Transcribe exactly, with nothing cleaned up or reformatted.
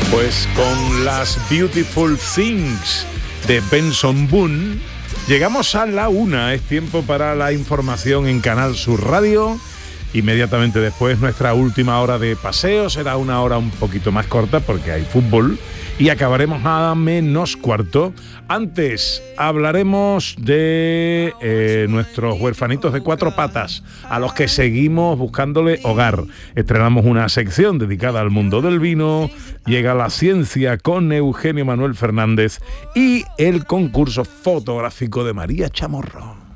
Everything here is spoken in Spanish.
Pues con las Beautiful Things de Benson Boone llegamos a la una. Es tiempo para la información en Canal Sur Radio. Inmediatamente después nuestra última hora de paseo será una hora un poquito más corta porque hay fútbol y acabaremos a menos cuarto. Antes hablaremos de eh, nuestros huerfanitos de cuatro patas a los que seguimos buscándole hogar. Estrenamos una sección dedicada al mundo del vino, llega la ciencia con Eugenio Manuel Fernández y el concurso fotográfico de María Chamorro.